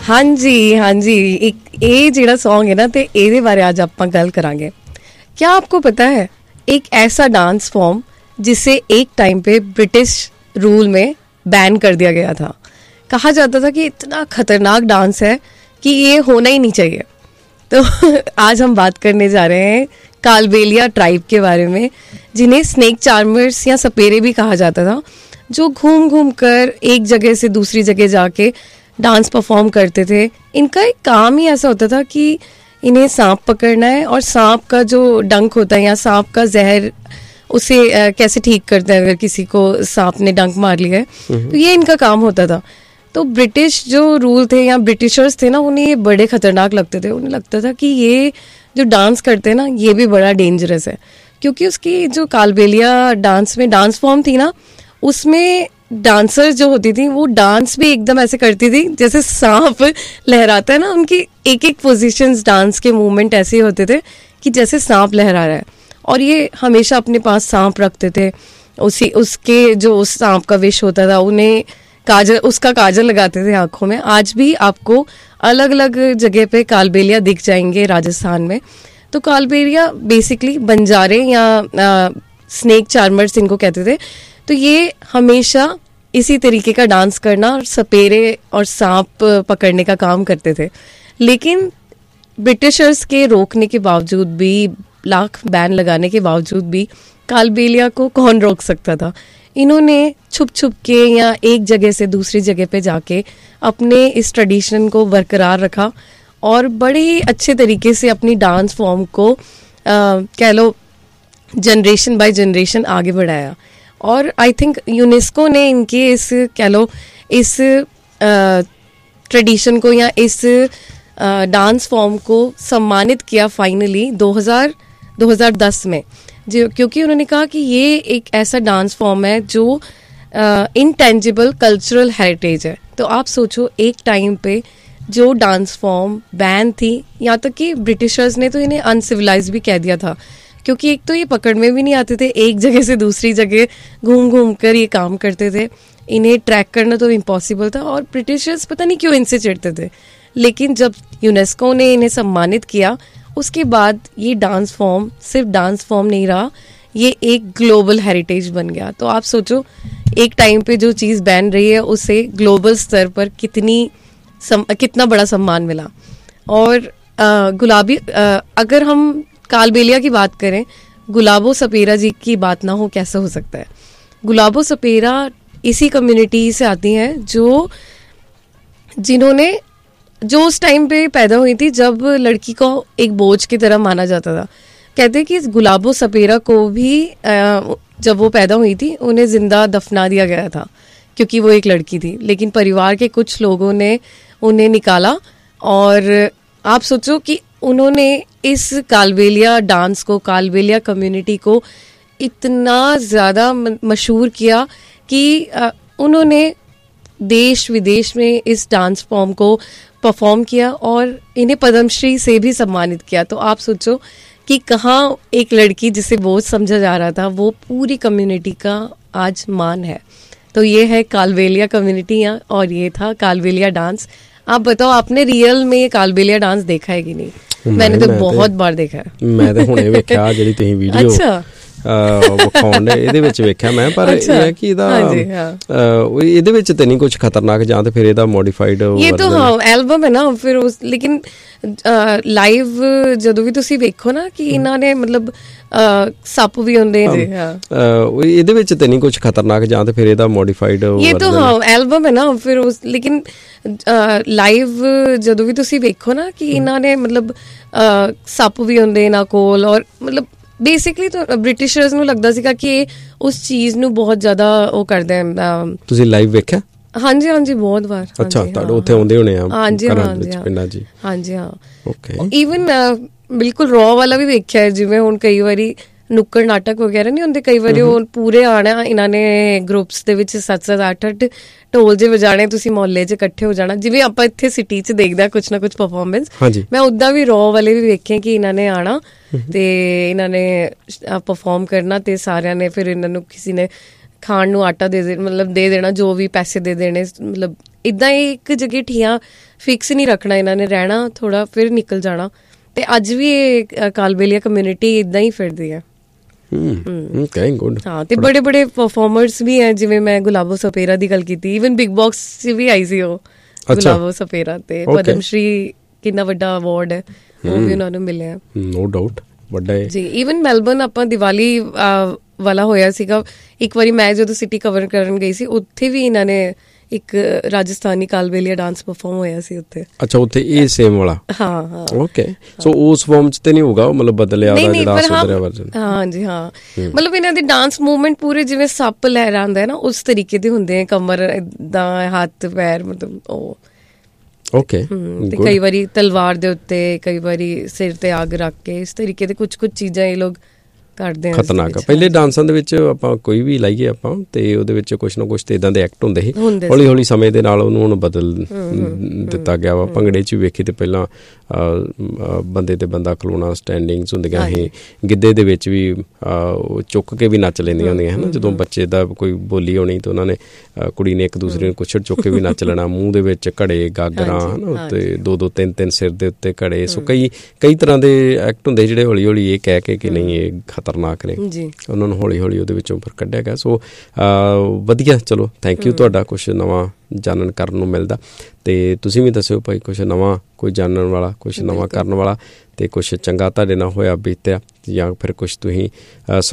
हाँ जी ਇਹ ਜਿਹੜਾ सॉन्ग है ना ਤੇ ਇਹਦੇ ਬਾਰੇ आज ਆਪਾਂ ਗੱਲ ਕਰਾਂਗੇ। क्या आपको पता है एक ऐसा डांस फॉर्म जिसे एक टाइम पे ब्रिटिश रूल में बैन कर दिया गया था। कहा जाता था कि इतना खतरनाक डांस है कि ये होना ही नहीं चाहिए। तो आज हम बात करने जा रहे हैं कालबेलिया ट्राइब के बारे में, जिन्हें स्नेक चार्मर्स या सपेरे भी कहा जाता था, जो घूम घूम कर एक जगह से दूसरी जगह जाके डांस परफॉर्म करते थे। इनका एक काम ही ऐसा होता था कि इन्हें सांप पकड़ना है और सांप का जो डंक होता है या सांप का जहर, उसे कैसे ठीक करते हैं अगर किसी को सांप ने डंक मार लिया है, तो ये इनका काम होता था। तो ब्रिटिश जो रूल थे या ब्रिटिशर्स थे ना, उन्हें ये बड़े खतरनाक लगते थे। उन्हें लगता था कि ये जो डांस करते हैं ना, ये भी बड़ा डेंजरस है, क्योंकि उसकी जो कालबेलिया डांस में डांस फॉर्म थी ना, उसमें डांसर जो होती थी वो डांस भी एकदम ऐसे करती थी जैसे सांप लहराता है ना। उनकी एक एक पोजीशंस डांस के मूवमेंट ऐसे ही होते थे कि जैसे सांप लहरा रहा है, और ये हमेशा अपने पास सांप रखते थे। उसके जो उस सांप का विष होता था, उन्हें उसका काजल लगाते थे आंखों में। आज भी आपको अलग अलग जगह पे कालबेलिया दिख जाएंगे राजस्थान में। तो कालबेलिया बेसिकली बंजारे या स्नेक चार्मर्स इनको कहते थे। तो ये हमेशा इसी तरीके का डांस करना और सपेरे और सांप पकड़ने का काम करते थे। लेकिन ब्रिटिशर्स के रोकने के बावजूद भी, लाख बैन लगाने के बावजूद भी, कालबेलिया को कौन रोक सकता था। इन्होंने छुप छुप के या एक जगह से दूसरी जगह पे जाके अपने इस ट्रेडिशन को बरकरार रखा और बड़े ही अच्छे तरीके से अपनी डांस फॉर्म को कह लो जनरेशन बाय जनरेशन आगे बढ़ाया। और आई थिंक यूनेस्को ने इनके इस कह लो इस ट्रेडिशन को या इस डांस फॉर्म को सम्मानित किया फाइनली 2010 में, जो क्योंकि उन्होंने कहा कि ये एक ऐसा डांस फॉर्म है जो इनटेंजिबल कल्चरल हेरिटेज है। तो आप सोचो, एक टाइम पे जो डांस फॉर्म बैन थी, यहाँ तक कि ब्रिटिशर्स ने तो इन्हें अनसिविलाइज भी कह दिया था, क्योंकि एक तो ये पकड़ में भी नहीं आते थे, एक जगह से दूसरी जगह घूम घूम कर ये काम करते थे। इन्हें ट्रैक करना तो इम्पॉसिबल था और ब्रिटिशर्स पता नहीं क्यों इनसे चिढ़ते थे। लेकिन जब यूनेस्को ने इन्हें सम्मानित किया, उसके बाद ये डांस फॉर्म सिर्फ डांस फॉर्म नहीं रहा, ये एक ग्लोबल हेरिटेज बन गया। तो आप सोचो, एक टाइम पे जो चीज़ बैन रही है, उसे ग्लोबल स्तर पर कितना बड़ा सम्मान मिला। और अगर हम कालबेलिया की बात करें, गुलाबो सपेरा जी की बात ना हो कैसा हो सकता है। गुलाबो सपेरा इसी कम्युनिटी से आती हैं जो उस टाइम पे पैदा हुई थी जब लड़की को एक बोझ की तरह माना जाता था। कहते हैं कि गुलाबो सपेरा को भी जब वो पैदा हुई थी, उन्हें जिंदा दफना दिया गया था क्योंकि वो एक लड़की थी। लेकिन परिवार के कुछ लोगों ने उन्हें निकाला और आप सोचो कि उन्होंने इस कालबेलिया डांस को, कालबेलिया कम्युनिटी को इतना ज़्यादा मशहूर किया कि उन्होंने देश विदेश में इस डांस फॉर्म को परफॉर्म किया और इन्हें पद्मश्री से भी सम्मानित किया। तो आप सोचो कि कहाँ एक लड़की जिसे बोझ समझा जा रहा था, वो पूरी कम्युनिटी का आज मान है। तो ये है कालबेलिया कम्युनिटी और ये था कालबेलिया डांस। आप बताओ, आपने रियल में कालबेलिया डांस देखा है कि नहीं? मैंने तो बहुत बार देखा है। मैं तो ਹੁਣੇ ਵੇਖਿਆ ਜਿਹੜੀ ਤੁਸੀਂ ਵੀਡੀਓ ਵਿਖਾਉਂਦੇ ਇਹਦੇ ਵਿੱਚ ਵੇਖਿਆ ਮੈਂ, ਪਰ ਇਹ ਹੈ ਕਿ ਇਹਦੇ ਵਿੱਚ ਤੇ ਨਹੀਂ ਕੁਝ ਖਤਰਨਾਕ, ਜਾਂ ਤੇ ਫਿਰ ਇਹਦਾ ਮੋਡੀਫਾਈਡ ਇਹ ਤਾਂ ਹਾਂ ਐਲਬਮ ਹੈ ਨਾ ਫਿਰ ਉਸ। ਲੇਕਿਨ ਲਾਈਵ ਜਦੋਂ ਵੀ ਤੁਸੀਂ ਵੇਖੋ ਨਾ ਕਿ ਇਹਨਾਂ ਨੇ ਮਤਲਬ ਸੱਪ ਵੀ ਹੁੰਦੇ ਨੇ, ਇਹਦੇ ਵਿੱਚ ਤੇ ਨਹੀਂ ਕੁਝ ਖਤਰਨਾਕ, ਜਾਂ ਤੇ ਫਿਰ ਇਹਦਾ ਮੋਡੀਫਾਈਡ ਇਹ ਤਾਂ ਹਾਂ ਐਲਬਮ ਹੈ ਨਾ ਫਿਰ ਉਸ। ਲੇਕਿਨ ਲਾਈਵ ਜਦੋਂ ਵੀ ਤੁਸੀਂ ਵੇਖੋ ਨਾ ਕਿ ਇਹਨਾਂ ਨੇ ਮਤਲਬ ਸੱਪ ਵੀ ਹੁੰਦੇ ਇਹਨਾਂ ਕੋਲ, ਔਰ ਮਤਲਬ ਬੇਸਿਕਲੀ ਤਾਂ ਬ੍ਰਿਟਿਸ਼ਰਸ ਨੂੰ ਲੱਗਦਾ ਸੀਗਾ ਕਿ ਉਸ ਚੀਜ਼ ਨੂੰ ਬਹੁਤ ਜ਼ਿਆਦਾ ਉਹ ਕਰਦੇ ਆ। ਤੁਸੀਂ ਲਾਈਵ ਵੇਖਿਆ? ਹਾਂਜੀ ਹਾਂਜੀ, ਬਹੁਤ ਵਾਰ। ਅੱਛਾ, ਤੁਹਾਡੇ ਉੱਥੇ ਆਉਂਦੇ ਹੋਣੇ ਆ? ਹਾਂਜੀ ਪਿੰਡਾਂ ਜੀ। ਹਾਂਜੀ ਹਾਂ, ਓਕੇ। ਈਵਨ ਬਿਲਕੁਲ ਰॉ ਵਾਲਾ ਵੀ ਵੇਖਿਆ ਹੈ। ਜਿਵੇਂ ਹੁਣ ਕਈ ਵਾਰੀ ਨੁੱਕੜ ਨਾਟਕ ਵਗੈਰਾ ਨਹੀਂ ਹੁੰਦੇ, ਕਈ ਵਾਰੀ ਉਹ ਪੂਰੇ ਆਣਾ ਇਹਨਾਂ ਨੇ ਗਰੁੱਪਸ ਦੇ ਵਿੱਚ 7-7 8-8 ਢੋਲ ਜੇ ਵਜਾਣੇ, ਤੁਸੀਂ ਮੁਹੱਲੇ 'ਚ ਇਕੱਠੇ ਹੋ ਜਾਣਾ, ਜਿਵੇਂ ਆਪਾਂ ਇੱਥੇ ਸਿਟੀ 'ਚ ਦੇਖਦੇ ਕੁਛ ਨਾ ਕੁਛ ਪਰਫਾਰਮੈਂਸ। ਮੈਂ ਉੱਦਾਂ ਵੀ ਰॉ ਵਾਲੇ ਵੀ ਵੇਖੇ ਕਿ ਇਹਨਾਂ ਨੇ ਆਣਾ ਤੇ ਇਹਨਾਂ ਨੇ ਪਰਫਾਰਮ ਕਰਨਾ, ਤੇ ਸਾਰਿਆਂ ਨੇ ਫਿਰ ਇਹਨਾਂ ਨੂੰ ਕਿਸੇ ਨੇ ਖਾਣ ਨੂੰ ਆਟਾ ਮਤਲਬ ਦੇ ਦੇਣਾ, ਜੋ ਵੀ ਪੈਸੇ ਦੇ ਦੇਣੇ, ਮਤਲਬ ਇੱਦਾਂ ਹੀ ਇੱਕ ਜਗ੍ਹਾ ਠੀਆਂ ਫਿਕਸ ਨਹੀਂ ਰੱਖਣਾ ਇਹਨਾਂ ਨੇ, ਰਹਿਣਾ ਥੋੜਾ ਫਿਰ ਨਿਕਲ ਜਾਣਾ। ਤੇ ਅੱਜ ਵੀ ਇਹ ਕਾਲਬੇਲੀਆ ਕਮਿਊਨਿਟੀ ਇੱਦਾਂ ਹੀ ਫਿਰਦੀ ਹੈ। ਹਾਂ, ਤੇ ਬੜੇ ਬੜੇ ਪਰਫਾਰਮਰਸ ਵੀ ਹੈ, ਜਿਵੇਂ ਮੈਂ ਗੁਲਾਬੋ ਸਪੇਰਾ ਦੀ ਗੱਲ ਕੀਤੀ, ਈਵਨ ਬਿਗ ਬੌਸ 'ਚ ਵੀ ਆਈ ਸੀ ਉਹ ਗੁਲਾਬੋ ਸਪੇਰਾ, ਤੇ ਪਦਮ ਸ਼੍ਰੀ ਕਿੰਨਾ ਵੱਡਾ ਅਵਾਰਡ ਹੈ ਉਹ ਵੀ ਉਹਨਾਂ ਨੂੰ ਮਿਲਿਆ। ਨੋ ਡਾਊਟ ਵੱਡਾ ਹੈ ਜੀ। ਈਵਨ ਮੈਲਬਰਨ ਆਪਾਂ ਦੀਵਾਲੀ ਵਾਲਾ ਹੋਇਆ ਸੀਗਾ ਇੱਕ ਵਾਰੀ, ਮੈਂ ਜਦੋਂ ਸਿਟੀ ਕਵਰ ਕਰਨ ਗਈ ਸੀ, ਉੱਥੇ ਵੀ ਇਹਨਾਂ ਨੇ ਇੱਕ ਰਾਜਸਥਾਨੀ ਕਾਲਬੇਲੀਆ ਡਾਂਸ ਪਰਫਾਰਮ ਹੋਇਆ ਸੀ ਉੱਥੇ। ਅੱਛਾ, ਉੱਥੇ ਇਹ ਸੇਮ ਵਾਲਾ? ਹਾਂ ਹਾਂ। ਓਕੇ, ਸੋ ਉਸ ਫਾਰਮ 'ਚ ਤੇ ਨਹੀਂ ਹੋਊਗਾ ਉਹ, ਮਤਲਬ ਬਦਲਿਆ ਜਿਹੜਾ ਸੁਧਰਿਆ ਵਰਜਨ? ਹਾਂਜੀ ਹਾਂ, ਮਤਲਬ ਇਹਨਾਂ ਦੀ ਡਾਂਸ ਮੂਵਮੈਂਟ ਪੂਰੇ ਜਿਵੇਂ ਸੱਪ ਲਹਿਰਾਉਂਦਾ ਹੈ ਨਾ, ਉਸ ਤਰੀਕੇ ਦੇ ਹੁੰਦੇ ਆ, ਕਮਰ ਏਦਾਂ, ਹੱਥ ਪੈਰ, ਮਤਲਬ ਉਹ। ਓਕੇ। ਤੇ ਕਈ ਵਾਰੀ ਤਲਵਾਰ ਦੇ ਉੱਤੇ, ਕਈ ਵਾਰੀ ਸਿਰ ਤੇ ਅੱਗ ਰੱਖ ਕੇ, ਇਸ ਤਰੀਕੇ ਦੇ ਕੁਛ ਚੀਜ਼ਾਂ ਇਹ ਲੋਕ ਕਰਦੇ ਆ। ਖਤਰਨਾਕ। ਪਹਿਲੇ ਡਾਂਸਾਂ ਦੇ ਵਿੱਚ ਆਪਾਂ ਕੋਈ ਵੀ ਲਾਈਏ ਆਪਾਂ, ਤੇ ਉਹਦੇ ਵਿੱਚ ਕੁਛ ਨਾ ਕੁਛ ਤੇ ਇਦਾਂ ਦੇ ਐਕਟ ਹੁੰਦੇ ਸੀ, ਹੌਲੀ ਹੌਲੀ ਸਮੇਂ ਦੇ ਨਾਲ ਉਹਨੂੰ ਹੁਣ ਬਦਲ ਦਿੱਤਾ ਗਿਆ ਵਾ। ਭੰਗੜੇ 'ਚ ਵੀ ਵੇਖੀ ਤੇ ਪਹਿਲਾਂ ਬੰਦੇ ਤੇ ਬੰਦਾ ਖਲੋਣਾ, ਸਟੈਂਡਿੰਗਸ ਹੁੰਦੀਆਂ ਸੀ। ਗਿੱਧੇ ਦੇ ਵਿੱਚ ਵੀ ਚੁੱਕ ਕੇ ਵੀ ਨੱਚ ਲੈਂਦੀਆਂ ਹੁੰਦੀਆਂ ਹੈ ਨਾ, ਜਦੋਂ ਬੱਚੇ ਦਾ ਕੋਈ ਬੋਲੀ ਹੋਣੀ ਤਾਂ ਉਹਨਾਂ ਨੇ, ਕੁੜੀ ਨੇ ਇੱਕ ਦੂਸਰੇ ਨੂੰ ਕੁਛੜ ਚੁੱਕ ਕੇ ਵੀ ਨੱਚ ਲੈਣਾ। ਮੂੰਹ ਦੇ ਵਿੱਚ ਘੜੇ, ਗਾਗਰਾਂ, ਹੈ ਨਾ, ਉੱਤੇ ਦੋ ਤਿੰਨ ਸਿਰ ਦੇ ਉੱਤੇ ਘੜੇ। ਸੋ ਕਈ ਤਰ੍ਹਾਂ ਦੇ ਐਕਟ ਹੁੰਦੇ ਜਿਹੜੇ ਹੌਲੀ ਹੌਲੀ ਇਹ ਕਹਿ ਕੇ ਕਿ ਨਹੀਂ ਇਹ ਖਤਰਨਾਕ ਨੇ, ਉਹਨਾਂ ਨੂੰ ਹੌਲੀ ਹੌਲੀ ਉਹਦੇ ਵਿੱਚੋਂ ਫਿਰ ਕੱਢਿਆ ਗਿਆ। ਸੋ ਵਧੀਆ, ਚਲੋ ਥੈਂਕ ਯੂ ਤੁਹਾਡਾ, ਕੁਛ ਨਵਾਂ ਜਾਣਨ ਕਰਨ ਨੂੰ ਮਿਲਦਾ। ਤੇ ਤੁਸੀਂ ਵੀ ਦੱਸਿਓ ਭਾਈ, ਕੁਛ ਨਵਾਂ ਕੋਈ ਜਾਣਨ ਵਾਲਾ, ਕੁਛ ਨਵਾਂ ਕਰਨ ਵਾਲਾ, ਤੇ ਕੁਛ ਚੰਗਾ ਤੁਹਾਡੇ ਨਾਲ ਹੋਇਆ ਬੀਤਿਆ, ਜਾਂ ਫਿਰ ਕੁਛ ਤੁਸੀਂ